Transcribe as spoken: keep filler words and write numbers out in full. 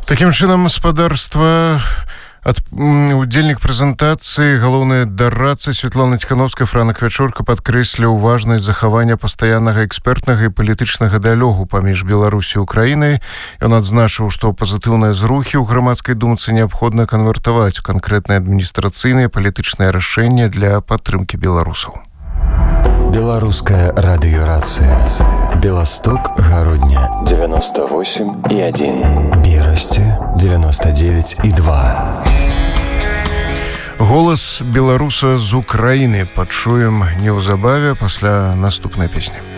Такім чынам, спадарства ад удзельнік прэзентацыі, галоўная дарадца Святлана Ціхановская, Франак Вячорка падкрэсліў важнасць захавання пастаяннага экспертнага і палітычнага дыялогу паміж Беларусі і Украінай. Ён адзначыў, што пазітыўныя зрухі ў грамадскай думцы неабходна канвертаваць у канкрэтныя адміністрацыйныя палітычныя рашэнні для падтрымкі беларусаў. Беларуская радыёрацыя. Беласток, Гародня, девяносто восемь и один. Берасці, девяносто девять и два. Голас беларуса з Украіны пачуем неўзабаве пасля наступнай песні.